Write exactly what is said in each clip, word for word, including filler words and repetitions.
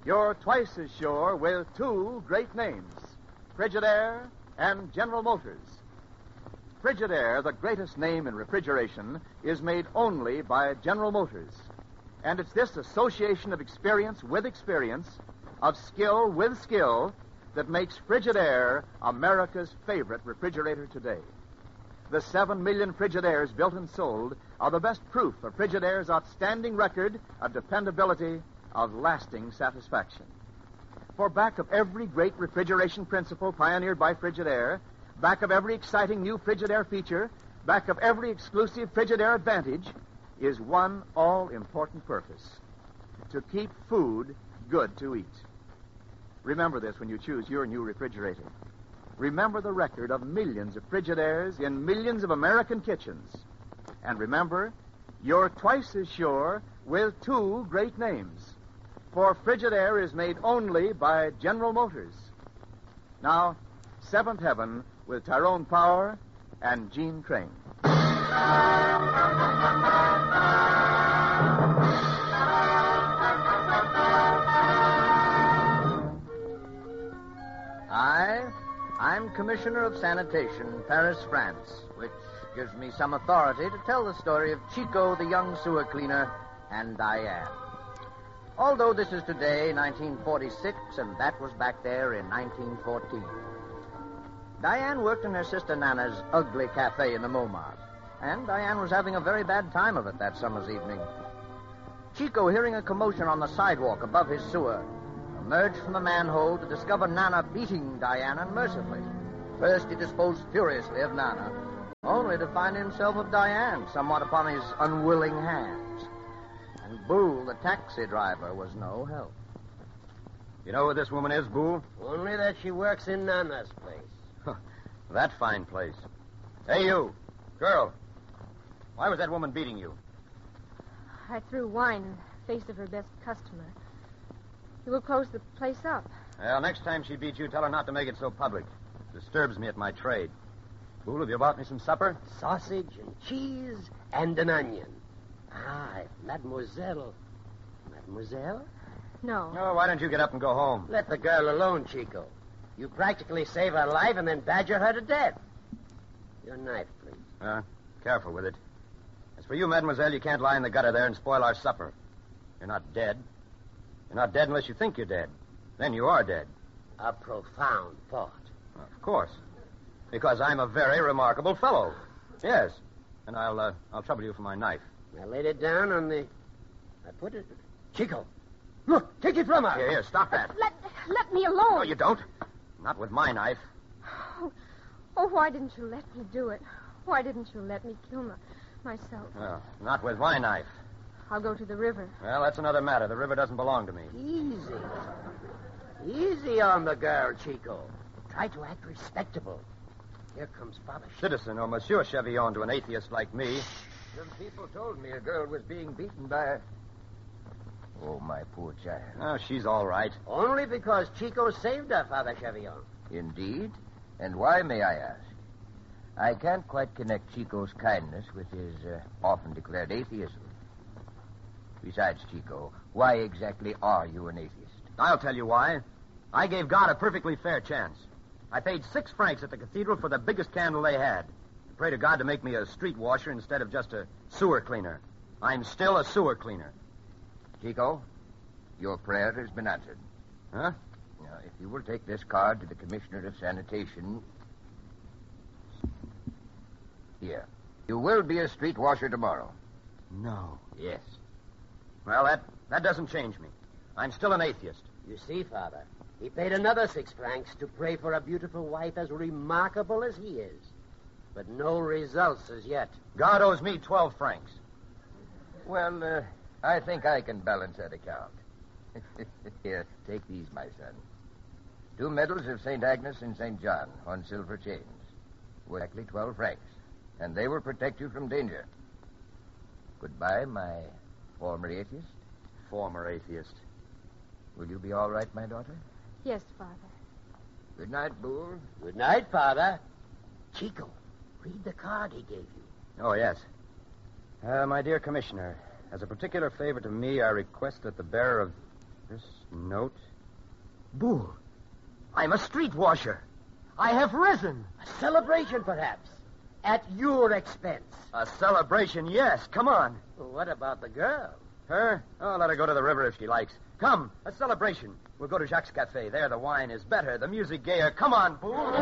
You're twice as sure with two great names, Frigidaire and General Motors. Frigidaire, the greatest name in refrigeration, is made only by General Motors. And it's this association of experience with experience, of skill with skill, that makes Frigidaire America's favorite refrigerator today. The seven million Frigidaires built and sold are the best proof of Frigidaire's outstanding record of dependability, of lasting satisfaction. For back of every great refrigeration principle pioneered by Frigidaire, back of every exciting new Frigidaire feature, back of every exclusive Frigidaire advantage, is one all-important purpose: to keep food good to eat. Remember this when you choose your new refrigerator. Remember the record of millions of Frigidaires in millions of American kitchens. And remember, you're twice as sure with two great names. For Frigidaire is made only by General Motors. Now, Seventh Heaven with Tyrone Power and Gene Crane. I, I'm Commissioner of Sanitation, Paris, France, which gives me some authority to tell the story of Chico, the young sewer cleaner, and Diane. Although this is today, nineteen forty-six, and that was back there in nineteen fourteen. Diane worked in her sister Nana's ugly cafe in the Montmartre, and Diane was having a very bad time of it that summer's evening. Chico, hearing a commotion on the sidewalk above his sewer, emerged from the manhole to discover Nana beating Diane unmercifully. First, he disposed furiously of Nana, only to find himself of Diane somewhat upon his unwilling hands. And Boole, the taxi driver, was no help. You know who this woman is, Boole? Only that she works in Nana's place. That fine place. Hey, you, girl. Why was that woman beating you? I threw wine in the face of her best customer. He will close the place up. Well, next time she beats you, tell her not to make it so public. It disturbs me at my trade. Boole, have you bought me some supper? Sausage and cheese and an onion. Ah, Mademoiselle. Mademoiselle? No. Oh, why don't you get up and go home? Let the girl alone, Chico. You practically save her life and then badger her to death. Your knife, please. Uh, careful with it. As for you, mademoiselle, you can't lie in the gutter there and spoil our supper. You're not dead. You're not dead unless you think you're dead. Then you are dead. A profound thought. Well, of course. Because I'm a very remarkable fellow. Yes. And I'll, uh, I'll trouble you for my knife. I laid it down on the... I put it... Chico, look, take it from her. Here, here, stop that. Let, let me alone. No, you don't. Not with my knife. Oh, oh, why didn't you let me do it? Why didn't you let me kill my, myself? Well, not with my knife. I'll go to the river. Well, that's another matter. The river doesn't belong to me. Easy. Easy on the girl, Chico. Try to act respectable. Here comes Father Sh- Citizen or Monsieur Chevillon to an atheist like me. Some people told me a girl was being beaten by a... Oh, my poor child. Oh, she's all right. Only because Chico saved her, Father Chevillon. Indeed? And why, may I ask? I can't quite connect Chico's kindness with his uh, often declared atheism. Besides, Chico, why exactly are you an atheist? I'll tell you why. I gave God a perfectly fair chance. I paid six francs at the cathedral for the biggest candle they had. I pray to God to make me a street washer instead of just a sewer cleaner. I'm still a sewer cleaner. Chico, your prayer has been answered. Huh? Now, if you will take this card to the Commissioner of Sanitation... Here. You will be a street washer tomorrow. No. Yes. Well, that, that doesn't change me. I'm still an atheist. You see, Father, he paid another six francs to pray for a beautiful wife as remarkable as he is. But no results as yet. God owes me twelve francs. Well, uh, I think I can balance that account. Here, take these, my son. Two medals of Saint Agnes and Saint John on silver chains. Worth exactly twelve francs. And they will protect you from danger. Goodbye, my former atheist. Former atheist. Will you be all right, my daughter? Yes, Father. Good night, Boole. Good night, Father. Chico, read the card he gave you. Oh, yes. Uh, my dear Commissioner, as a particular favor to me, I request that the bearer of This note. Boole, I'm a street washer. I have risen. A celebration, perhaps. At your expense. A celebration, yes. Come on. Well, what about the girl? Her? Oh, let her go to the river if she likes. Come, a celebration. We'll go to Jacques' Cafe. There the wine is better, the music gayer. Come on, Boole.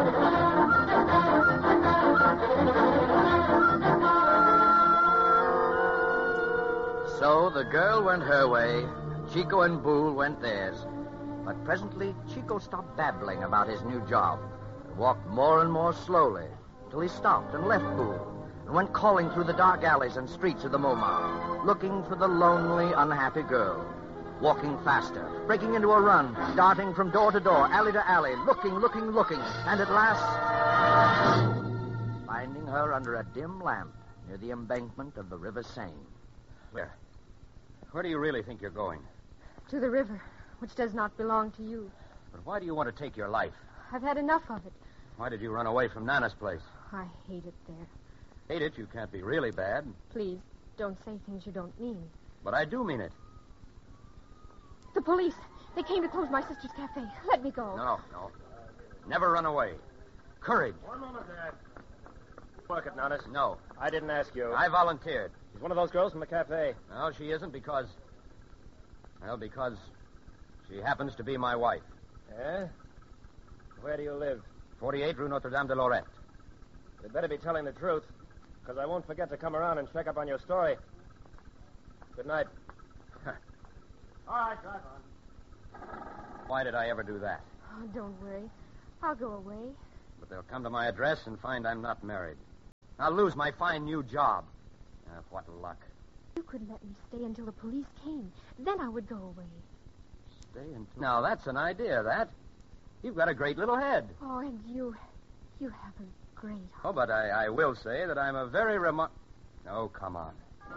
So the girl went her way, Chico and Boole went theirs. But presently, Chico stopped babbling about his new job and walked more and more slowly until he stopped and left Boole and went calling through the dark alleys and streets of the Montmartre, looking for the lonely, unhappy girl. Walking faster, breaking into a run, darting from door to door, alley to alley, looking, looking, looking, and at last finding her under a dim lamp near the embankment of the River Seine. Where? Where do you really think you're going? To the river, which does not belong to you. But why do you want to take your life? I've had enough of it. Why did you run away from Nana's place? I hate it there. Hate it? You can't be really bad. Please, don't say things you don't mean. But I do mean it. The police. They came to close my sister's cafe. Let me go. No, no. Never run away. Courage. One moment there. Work it, Nana's. No. I didn't ask you. I volunteered. She's one of those girls from the cafe. No, she isn't because... Well, because she happens to be my wife. Yeah? Where do you live? forty-eight Rue Notre-Dame de Lorette. You'd better be telling the truth, because I won't forget to come around and check up on your story. Good night. All right, drive on. Why did I ever do that? Oh, don't worry. I'll go away. But they'll come to my address and find I'm not married. I'll lose my fine new job. Ah, what luck. You could let me stay until the police came. Then I would go away. Stay until... Now, that's an idea, that. You've got a great little head. Oh, and you... You have a great heart. Oh, but I, I will say that I'm a very remote... Oh, come on.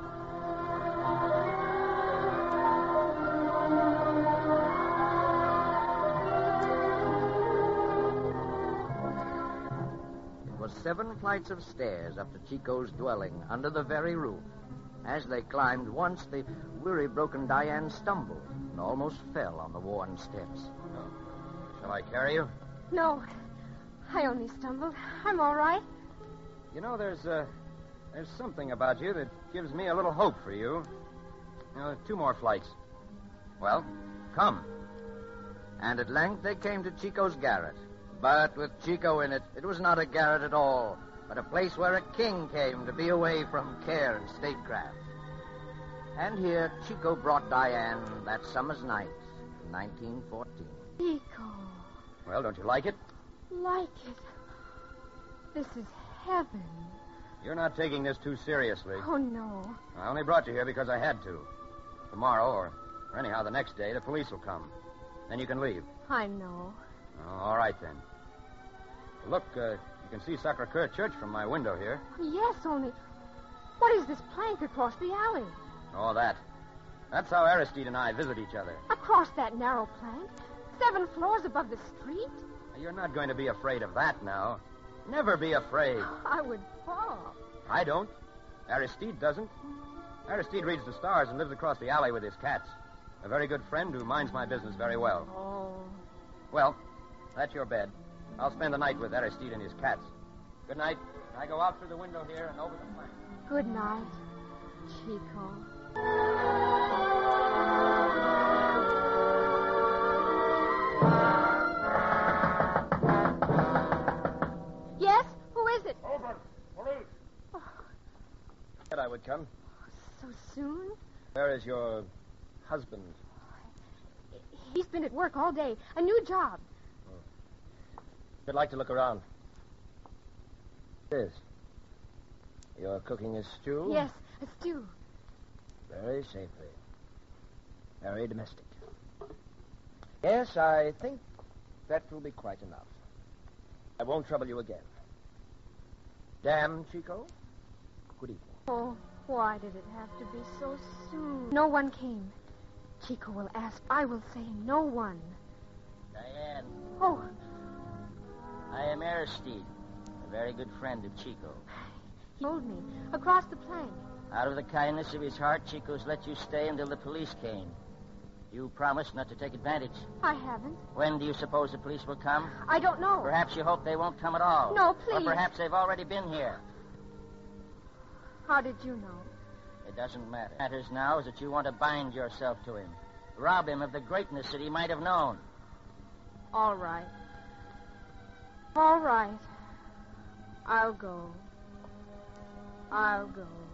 It was seven flights of stairs up to Chico's dwelling under the very roof. As they climbed once, the weary-broken Diane stumbled and almost fell on the worn steps. Oh. Shall I carry you? No. I only stumbled. I'm all right. You know, there's uh, there's something about you that gives me a little hope for you. Uh, two more flights. Well, come. And at length they came to Chico's garret. But with Chico in it, it was not a garret at all, but a place where a king came to be away from care and statecraft. And here, Chico brought Diane that summer's night in nineteen fourteen. Chico. Well, don't you like it? Like it. This is heaven. You're not taking this too seriously. Oh, no. I only brought you here because I had to. Tomorrow, or, or anyhow the next day, the police will come. Then you can leave. I know. Oh, all right, then. Look, uh, you can see Sacre-Cœur Church from my window here. Yes, only... What is this plank across the alley? Oh, that. That's how Aristide and I visit each other. Across that narrow plank? Seven floors above the street? You're not going to be afraid of that now. Never be afraid. I would fall. I don't. Aristide doesn't. Aristide reads the stars and lives across the alley with his cats. A very good friend who minds my business very well. Oh. Well, that's your bed. I'll spend the night with Aristide and his cats. Good night. I go out through the window here and over the plank. Good night, Chico. Yes? Who is it? Open. Police. Oh, Said I would come. so soon? Where is your husband? He's been at work all day. A new job. I'd like to look around. This. You're cooking a stew? Yes, a stew. Very safely. Very domestic. Yes, I think that will be quite enough. I won't trouble you again. Damn, Chico. Good evening. Oh, why did it have to be so soon? No one came. Chico will ask. I will say no one. Diane, Oh, I am Aristide, a very good friend of Chico. he told me. Across the plank. Out of the kindness of his heart, Chico's let you stay until the police came. You promised not to take advantage. I haven't. When do you suppose the police will come? I don't know. Perhaps you hope they won't come at all. No, please. Or perhaps they've already been here. How did you know? It doesn't matter. What matters now is that you want to bind yourself to him. Rob him of the greatness that he might have known. All right. All right. I'll go. I'll go.